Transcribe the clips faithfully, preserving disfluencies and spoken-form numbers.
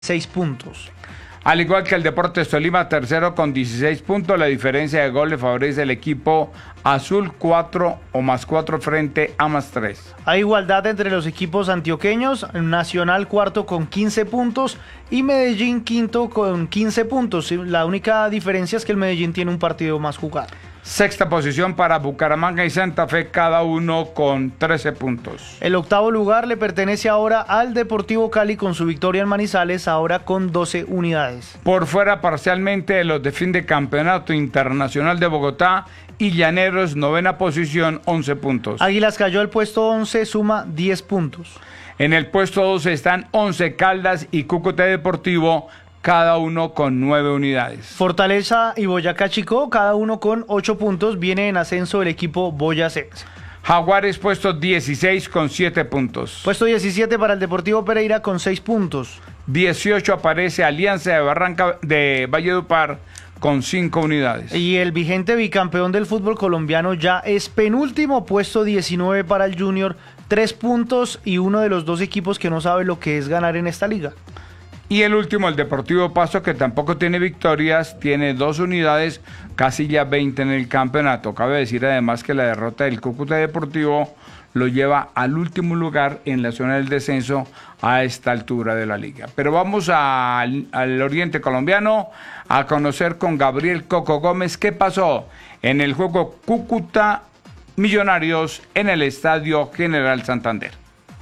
seis puntos. Al igual que el Deportes Tolima, tercero con dieciséis puntos. La diferencia de gol le favorece al equipo azul, cuatro o más cuatro frente a más tres. Hay igualdad entre los equipos antioqueños. Nacional cuarto con quince puntos y Medellín quinto con quince puntos. La única diferencia es que el Medellín tiene un partido más jugado. Sexta posición para Bucaramanga y Santa Fe, cada uno con trece puntos. El octavo lugar le pertenece ahora al Deportivo Cali con su victoria en Manizales, ahora con doce unidades. Por fuera parcialmente los de fin de campeonato internacional de Bogotá y Llaneros, novena posición, once puntos. Águilas cayó al puesto once, suma diez puntos. En el puesto doce están Once Caldas y Cúcuta Deportivo, cada uno con nueve unidades. Fortaleza y Boyacá Chicó, cada uno con ocho puntos. Viene en ascenso el equipo boyacense. Jaguares puesto dieciséis con siete puntos. Puesto diecisiete para el Deportivo Pereira con seis puntos. dieciocho aparece Alianza de Barranca de Valledupar con cinco unidades. Y el vigente bicampeón del fútbol colombiano ya es penúltimo, puesto diecinueve para el Junior, tres puntos y uno de los dos equipos que no sabe lo que es ganar en esta liga. Y el último, el Deportivo Pasto, que tampoco tiene victorias, tiene dos unidades, casi ya veinte en el campeonato. Cabe decir además que la derrota del Cúcuta Deportivo lo lleva al último lugar en la zona del descenso a esta altura de la liga. Pero vamos al, al oriente colombiano a conocer con Gabriel Coco Gómez qué pasó en el juego Cúcuta Millonarios en el Estadio General Santander.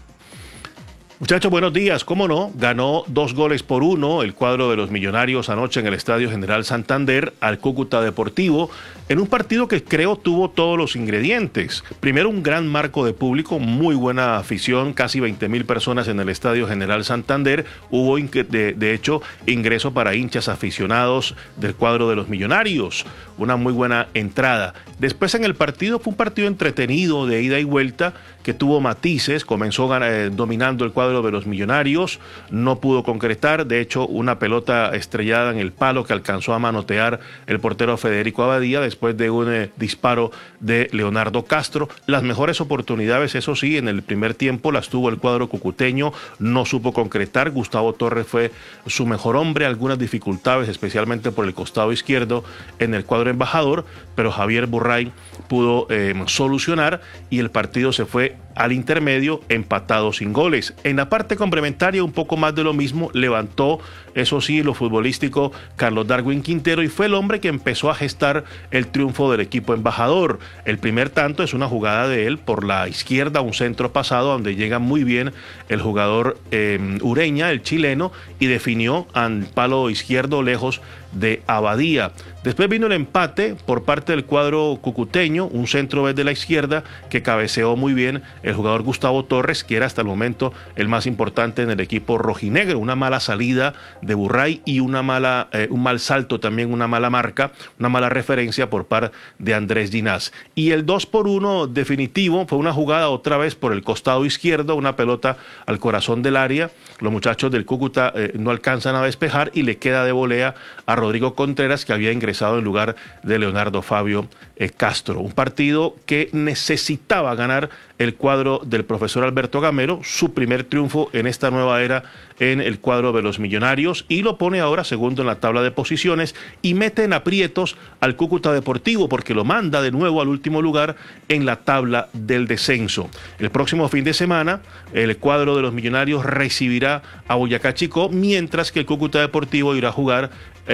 Muchachos, buenos días. ¿Cómo no? Ganó dos goles por uno el cuadro de los Millonarios anoche en el Estadio General Santander al Cúcuta Deportivo, en un partido que creo tuvo todos los ingredientes. Primero, un gran marco de público, muy buena afición, casi veinte mil personas en el Estadio General Santander. Hubo, de, de hecho, ingreso para hinchas aficionados del cuadro de los Millonarios. Una muy buena entrada. Después en el partido fue un partido entretenido de ida y vuelta que tuvo matices. Comenzó eh, dominando el cuadro de los Millonarios, no pudo concretar, de hecho una pelota estrellada en el palo que alcanzó a manotear el portero Federico Abadía después de un eh, disparo de Leonardo Castro. Las mejores oportunidades, eso sí, en el primer tiempo las tuvo el cuadro cucuteño, no supo concretar. Gustavo Torres fue su mejor hombre, algunas dificultades especialmente por el costado izquierdo en el cuadro embajador, pero Javier Burray pudo eh, solucionar y el partido se fue al intermedio empatado sin goles. En la parte complementaria un poco más de lo mismo, levantó, eso sí, lo futbolístico Carlos Darwin Quintero y fue el hombre que empezó a gestar el triunfo del equipo embajador. El primer tanto es una jugada de él por la izquierda, un centro pasado donde llega muy bien el jugador eh, Ureña, el chileno, y definió al palo izquierdo lejos de Abadía. Después vino el empate por parte del cuadro cucuteño, un centro desde la izquierda que cabeceó muy bien el jugador Gustavo Torres, que era hasta el momento el más importante en el equipo rojinegro. Una mala salida de Burray y una mala, eh, un mal salto también, una mala marca, una mala referencia por parte de Andrés Ginás. Y el dos por uno definitivo fue una jugada otra vez por el costado izquierdo, una pelota al corazón del área. Los muchachos del Cúcuta eh, no alcanzan a despejar y le queda de volea a Rodrigo Contreras, que había ingresado en lugar de Leonardo Fabio eh, Castro. Un partido que necesitaba ganar el cuadro del profesor Alberto Gamero, su primer triunfo en esta nueva era en el cuadro de los Millonarios, y lo pone ahora segundo en la tabla de posiciones y mete en aprietos al Cúcuta Deportivo porque lo manda de nuevo al último lugar en la tabla del descenso. El próximo fin de semana el cuadro de los Millonarios recibirá a Boyacá Chicó, mientras que el Cúcuta Deportivo irá a jugar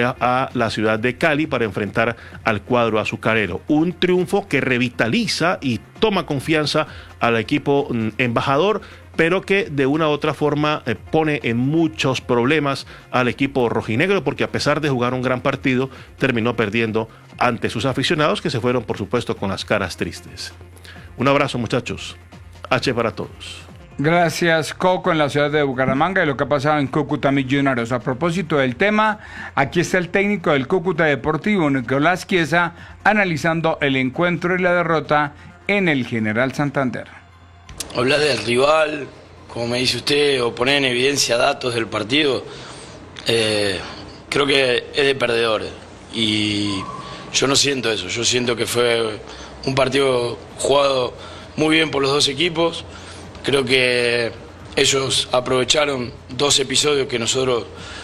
a la ciudad de Cali para enfrentar al cuadro azucarero. Un triunfo que revitaliza y toma confianza al equipo embajador, pero que de una u otra forma eh, pone en muchos problemas al equipo rojinegro, porque a pesar de jugar un gran partido, terminó perdiendo ante sus aficionados, que se fueron, por supuesto, con las caras tristes. Un abrazo, muchachos. H para todos. Gracias, Coco, en la ciudad de Bucaramanga, y lo que ha pasado en Cúcuta Millonarios. A propósito del tema, aquí está el técnico del Cúcuta Deportivo, Nicolás Chiesa, analizando el encuentro y la derrota en el General Santander. Hablar del rival, como me dice usted, o poner en evidencia datos del partido, eh, creo que es de perdedores. Y yo no siento eso, yo siento que fue un partido jugado muy bien por los dos equipos. Creo que ellos aprovecharon dos episodios que nosotros